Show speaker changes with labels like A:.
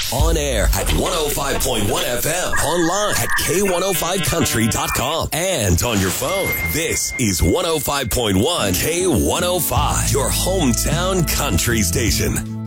A: On air at 105.1 FM. Online at K105country.com. And on your phone. This is 105.1 K105. Your hometown country station.